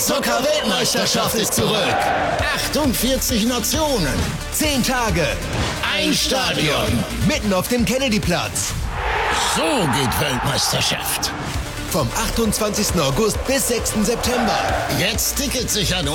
Zucker-Weltmeisterschaft ist zurück. 48 Nationen. 10 Tage. Ein Stadion. Mitten auf dem Kennedyplatz. So geht Weltmeisterschaft. Vom 28. August bis 6. September. Jetzt Tickets sichern